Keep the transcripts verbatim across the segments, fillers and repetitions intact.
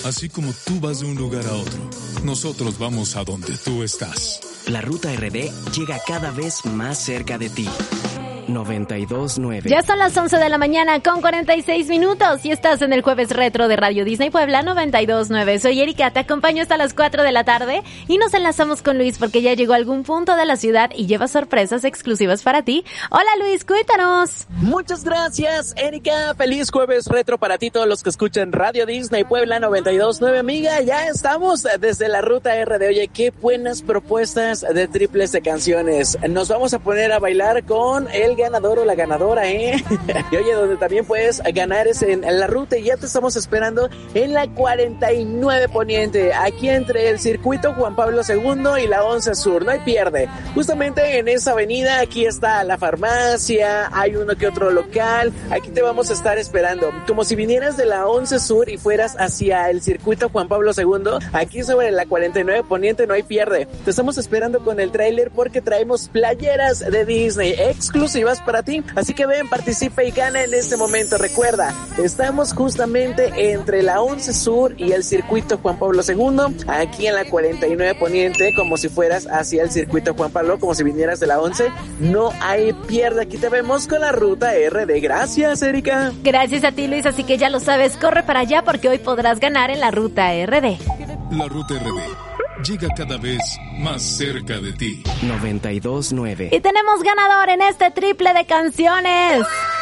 Así como tú vas de un lugar a otro, nosotros vamos a donde tú estás. La Ruta R D llega cada vez más cerca de ti. noventa y dos punto nueve. Ya son las once de la mañana con cuarenta y seis minutos y estás en el Jueves Retro de Radio Disney Puebla noventa y dos punto nueve. Soy Erika, te acompaño hasta las cuatro de la tarde y nos enlazamos con Luis porque ya llegó a algún punto de la ciudad y lleva sorpresas exclusivas para ti. Hola Luis, cuéntanos. Muchas gracias, Erika. Feliz Jueves Retro para ti, todos los que escuchan Radio Disney Puebla noventa y dos punto nueve. Amiga, ya estamos desde la Ruta R D. Oye, qué buenas propuestas de triples de canciones. Nos vamos a poner a bailar con el ganador o la ganadora, ¿eh? Y oye, donde también puedes ganar es en la ruta y ya te estamos esperando en la cuarenta y nueve Poniente, aquí entre el circuito Juan Pablo segundo y la once Sur, no hay pierde. Justamente en esa avenida, aquí está la farmacia, hay uno que otro local, aquí te vamos a estar esperando. Como si vinieras de la once Sur y fueras hacia el circuito Juan Pablo segundo, aquí sobre la cuarenta y nueve Poniente, no hay pierde. Te estamos esperando con el tráiler porque traemos playeras de Disney exclusivas para ti. Así que ven, participa y gana en este momento. Recuerda, estamos justamente entre la once Sur y el circuito Juan Pablo segundo, aquí en la cuarenta y nueve Poniente, como si fueras hacia el circuito Juan Pablo, como si vinieras de la once. No hay pierde, aquí te vemos con la Ruta R D. Gracias, Erika. Gracias a ti, Luis, así que ya lo sabes, corre para allá porque hoy podrás ganar en la Ruta R D. La Ruta R D llega cada vez más cerca de ti. noventa y dos punto nueve. Y tenemos ganador en este triple de canciones.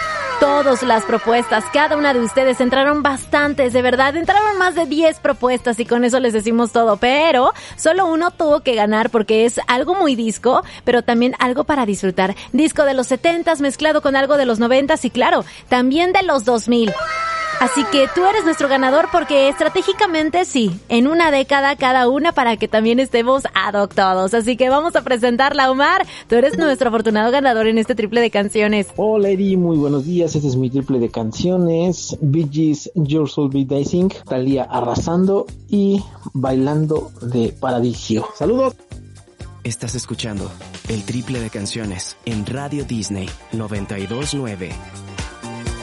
Todas las propuestas, cada una de ustedes entraron bastantes, de verdad, entraron más de diez propuestas y con eso les decimos todo, pero solo uno tuvo que ganar porque es algo muy disco, pero también algo para disfrutar. Disco de los setentas mezclado con algo de los noventas y claro, también de los dos mil. Así que tú eres nuestro ganador porque estratégicamente sí, en una década cada una para que también estemos ad hoc todos. Así que vamos a presentarla, Omar. Tú eres nuestro afortunado ganador en este triple de canciones. Hola Eri, muy buenos días. Este es mi triple de canciones. Bee Gees, Your Soul Be Dancing, Thalía Arrasando y Bailando de Paradiso. ¡Saludos! Estás escuchando el triple de canciones en Radio Disney noventa y dos punto nueve.